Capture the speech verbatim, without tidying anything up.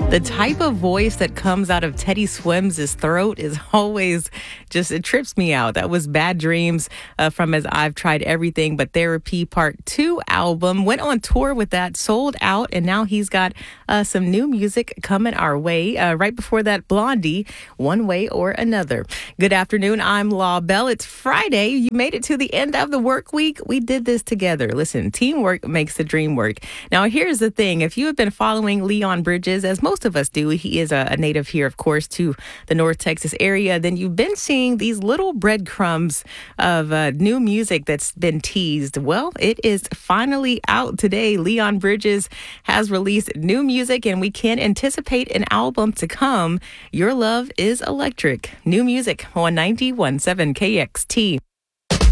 The type of voice that comes out of Teddy Swims' throat is always just, it trips me out. That was Bad Dreams uh, from his I've Tried Everything But Therapy Part two album. Went on tour with that, sold out, and now he's got uh, some new music coming our way. Uh, right before that, Blondie, One Way or Another. Good afternoon, I'm Law Bell. It's Friday. You made it to the end of the work week. We did this together. Listen, teamwork makes the dream work. Now, here's the thing. If you have been following Leon Bridges, as most of us do, he is a, a native here, of course, to the North Texas area, then you've been seeing these little breadcrumbs of uh, new music that's been teased. Well, it is finally out today. Leon Bridges has released new music, and we can anticipate an album to come. Your Love is Electric. New music on ninety-one point seven K X T.